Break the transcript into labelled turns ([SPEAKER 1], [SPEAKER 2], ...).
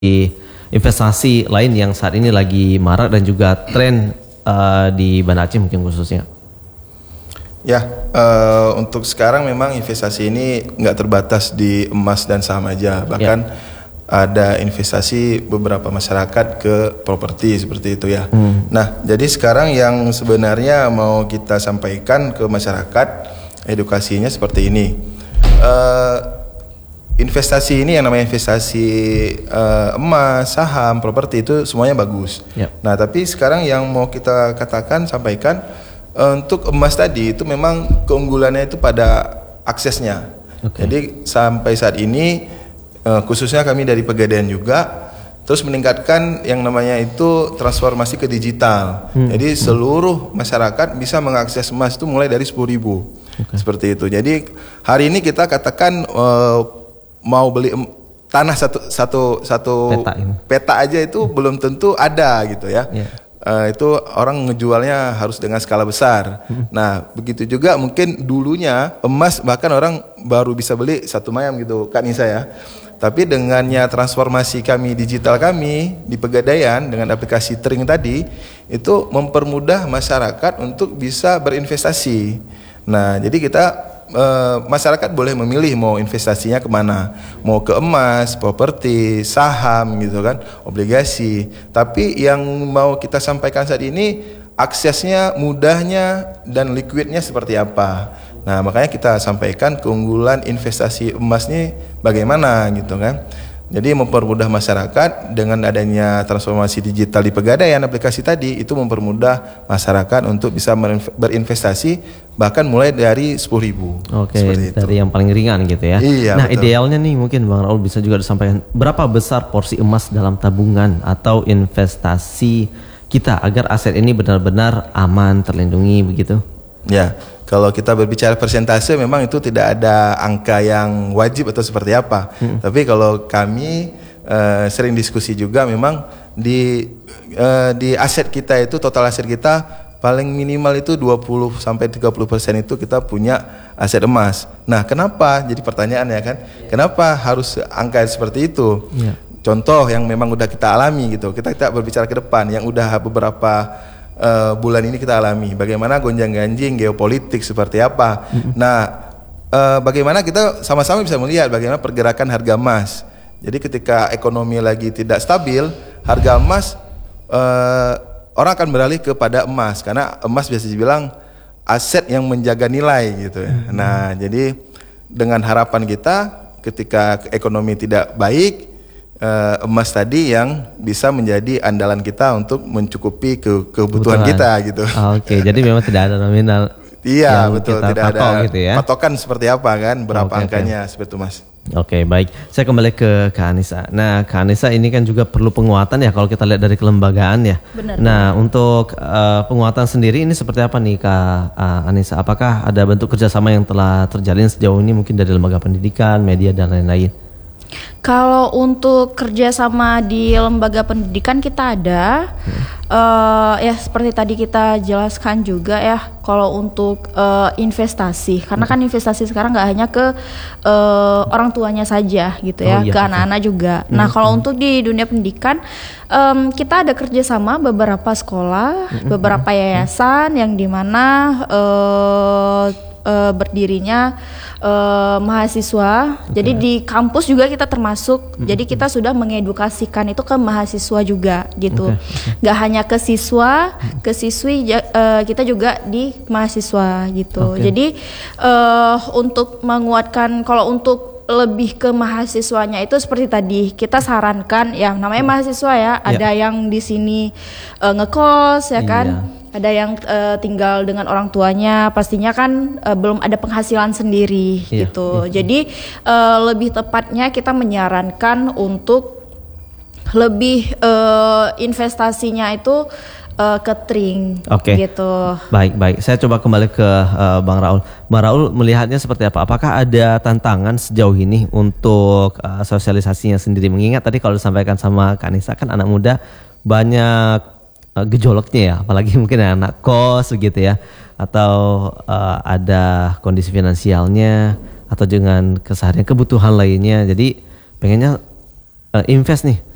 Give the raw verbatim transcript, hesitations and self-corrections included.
[SPEAKER 1] investasi lain yang saat ini lagi marak dan juga tren uh, di Banda Aceh mungkin khususnya?
[SPEAKER 2] Ya, uh, untuk sekarang memang investasi ini nggak terbatas di emas dan saham aja, bahkan ya. Ada investasi beberapa masyarakat ke properti seperti itu ya. Hmm. Nah, jadi sekarang yang sebenarnya mau kita sampaikan ke masyarakat edukasinya seperti ini. Uh, investasi ini yang namanya investasi uh, emas, saham, properti itu semuanya bagus. Ya. Nah, tapi sekarang yang mau kita katakan sampaikan uh, untuk emas tadi itu memang keunggulannya itu pada aksesnya. Okay. Jadi sampai saat ini Uh, khususnya kami dari Pegadaian juga terus meningkatkan yang namanya itu transformasi ke digital. Hmm. Jadi seluruh masyarakat bisa mengakses emas itu mulai dari sepuluh ribu. Okay. Seperti itu. Jadi hari ini kita katakan uh, mau beli em- tanah satu satu satu peta, peta aja itu hmm. belum tentu ada gitu ya. Yeah. Uh, itu orang ngejualnya harus dengan skala besar. Hmm. Nah, begitu juga mungkin dulunya emas bahkan orang baru bisa beli satu mayam gitu kan Nisa ya. Tapi dengannya transformasi kami digital kami di Pegadaian dengan aplikasi Tring tadi itu mempermudah masyarakat untuk bisa berinvestasi. Nah, jadi kita e, masyarakat boleh memilih mau investasinya kemana, mau ke emas, properti, saham gitu kan, obligasi. Tapi yang mau kita sampaikan saat ini aksesnya, mudahnya dan liquidnya seperti apa. Nah, makanya kita sampaikan keunggulan investasi emas ini bagaimana gitu kan. Jadi mempermudah masyarakat dengan adanya transformasi digital di Pegadaian aplikasi tadi itu mempermudah masyarakat untuk bisa berinvestasi bahkan mulai dari sepuluh ribu.
[SPEAKER 1] Oke, dari yang paling ringan gitu ya.
[SPEAKER 2] Iya,
[SPEAKER 1] nah,
[SPEAKER 2] betul.
[SPEAKER 1] Idealnya nih mungkin Bang Raul bisa juga disampaikan berapa besar porsi emas dalam tabungan atau investasi kita agar aset ini benar-benar aman, terlindungi begitu.
[SPEAKER 2] Ya. Kalau kita berbicara persentase memang itu tidak ada angka yang wajib atau seperti apa. Hmm. Tapi kalau kami uh, sering diskusi juga memang di uh, di aset kita itu total aset kita paling minimal itu dua puluh sampai tiga puluh persen itu kita punya aset emas. Nah, kenapa? Jadi pertanyaannya kan, kenapa harus angka seperti itu? Yeah. Contoh yang memang udah kita alami gitu. Kita kita berbicara ke depan yang udah beberapa Uh, bulan ini kita alami bagaimana gonjang-ganjing geopolitik seperti apa. Mm-hmm. Nah, uh, bagaimana kita sama-sama bisa melihat bagaimana pergerakan harga emas. Jadi ketika ekonomi lagi tidak stabil, harga emas uh, orang akan beralih kepada emas karena emas biasa dibilang aset yang menjaga nilai gitu ya. Mm-hmm. Nah, jadi dengan harapan kita ketika ekonomi tidak baik, Uh, emas tadi yang bisa menjadi andalan kita untuk mencukupi ke kebutuhan, kebutuhan kita gitu.
[SPEAKER 1] Oh, Oke, okay. Jadi memang tidak ada nominal.
[SPEAKER 2] Iya betul, tidak ada
[SPEAKER 1] gitu ya.
[SPEAKER 2] patokan seperti apa kan, berapa okay, angkanya okay. Seperti itu Mas.
[SPEAKER 1] Oke okay, baik, saya kembali ke Kak Anissa. Nah Kak Anissa ini kan juga perlu penguatan ya kalau kita lihat dari kelembagaan ya.
[SPEAKER 3] Benar.
[SPEAKER 1] Nah untuk uh, penguatan sendiri ini seperti apa nih Kak uh, Anissa? Apakah ada bentuk kerjasama yang telah terjalin sejauh ini mungkin dari lembaga pendidikan, media dan lain-lain?
[SPEAKER 3] Kalau untuk kerjasama di lembaga pendidikan kita ada, hmm. uh, ya seperti tadi kita jelaskan juga ya. Kalau untuk uh, investasi, karena kan investasi sekarang nggak hanya ke uh, orang tuanya saja gitu ya, oh, iya, ke anak-anak juga. Hmm. Nah kalau hmm. untuk di dunia pendidikan, um, kita ada kerjasama beberapa sekolah, hmm. beberapa yayasan yang dimana uh, uh, berdirinya Uh, mahasiswa. Okay. Jadi di kampus juga kita termasuk. Mm-hmm. Jadi kita sudah mengedukasikan itu ke mahasiswa juga gitu. Okay. Okay. Gak hanya ke siswa, ke siswi uh, kita juga di mahasiswa gitu. Okay. Jadi uh, untuk menguatkan kalau untuk lebih ke mahasiswanya itu seperti tadi kita sarankan ya namanya mahasiswa ya, yeah. Ada yang di sini uh, ngekos ya kan. Yeah. Ada yang uh, tinggal dengan orang tuanya, pastinya kan uh, belum ada penghasilan sendiri iya, gitu. Iya. Jadi uh, lebih tepatnya kita menyarankan untuk lebih uh, investasinya itu uh, ke Tring okay. gitu.
[SPEAKER 1] Baik, baik. Saya coba kembali ke uh, Bang Raul. Bang Raul melihatnya seperti apa? Apakah ada tantangan sejauh ini untuk uh, sosialisasinya sendiri? Mengingat tadi kalau disampaikan sama Kak Anissa kan anak muda banyak gejolaknya ya, apalagi mungkin anak kos gitu ya, atau uh, ada kondisi finansialnya atau dengan keseharian kebutuhan lainnya, jadi pengennya uh, invest nih